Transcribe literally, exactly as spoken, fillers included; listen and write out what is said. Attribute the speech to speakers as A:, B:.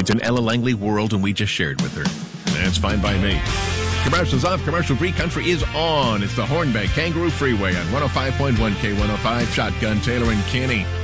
A: It's an Ella Langley world, and we just shared with her. That's fine by me. Commercials off. Commercial-free country is on. It's the Hornbeck Kangaroo Freeway on one oh five point one K one oh five. Shotgun Taylor and Kenny.